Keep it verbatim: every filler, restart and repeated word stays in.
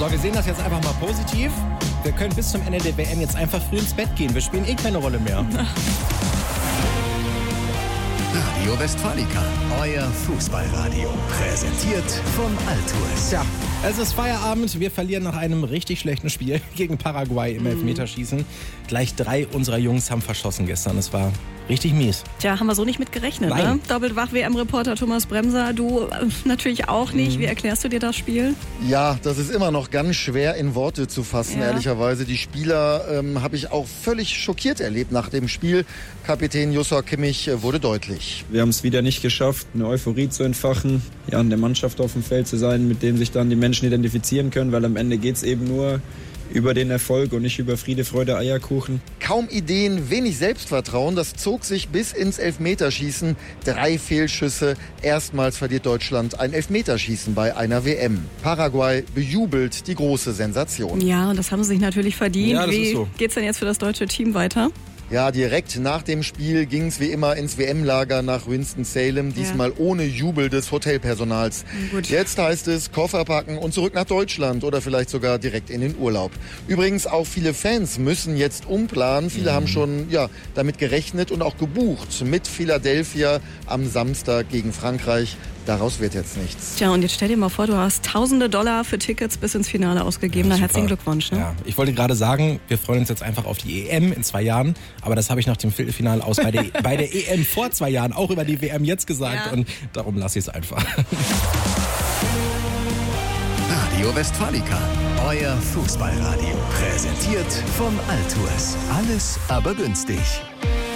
So, wir sehen das jetzt einfach mal positiv. Wir können bis zum Ende der W M jetzt einfach früh ins Bett gehen. Wir spielen eh keine Rolle mehr. Radio Westfalica, euer Fußballradio. Präsentiert von Altours. Tja, es ist Feierabend. Wir verlieren nach einem richtig schlechten Spiel gegen Paraguay im Elfmeterschießen. Gleich drei unserer Jungs haben verschossen gestern. Es war richtig mies. Tja, haben wir so nicht mit gerechnet, Nein. ne? Doppelt wach W M-Reporter Thomas Bremser. Du äh, natürlich auch nicht. Wie erklärst du dir das Spiel? Ja, das ist immer noch ganz schwer in Worte zu fassen, Ja. ehrlicherweise. Die Spieler ähm, habe ich auch völlig schockiert erlebt nach dem Spiel. Kapitän Joshua Kimmich äh, wurde deutlich. Wir haben es wieder nicht geschafft, eine Euphorie zu entfachen, ja, in der Mannschaft auf dem Feld zu sein, mit dem sich dann die Menschen identifizieren können, weil am Ende geht es eben nur über den Erfolg und nicht über Friede, Freude, Eierkuchen. Kaum Ideen, wenig Selbstvertrauen, das zog sich bis ins Elfmeterschießen. Drei Fehlschüsse. Erstmals verliert Deutschland ein Elfmeterschießen bei einer W M. Paraguay bejubelt die große Sensation. Ja, und das haben sie sich natürlich verdient. Ja, das Wie ist so. geht's denn jetzt für das deutsche Team weiter? Ja, direkt nach dem Spiel ging es wie immer ins W M-Lager nach Winston-Salem, diesmal ja. ohne Jubel des Hotelpersonals. Gut. Jetzt heißt es Koffer packen und zurück nach Deutschland oder vielleicht sogar direkt in den Urlaub. Übrigens auch viele Fans müssen jetzt umplanen. Viele mhm. haben schon ja, damit gerechnet und auch gebucht mit Philadelphia am Samstag gegen Frankreich. Daraus wird jetzt nichts. Tja, und jetzt stell dir mal vor, du hast tausende Dollar für Tickets bis ins Finale ausgegeben. Ja, Na, herzlichen Glückwunsch. Ne? Ja, ich wollte gerade sagen, wir freuen uns jetzt einfach auf die E M in zwei Jahren. Aber das habe ich nach dem Viertelfinale aus bei der, bei der E M vor zwei Jahren auch über die W M jetzt gesagt. Ja. Und darum lasse ich es einfach. Radio Westfalica, euer Fußballradio. Präsentiert von Altours. Alles aber günstig.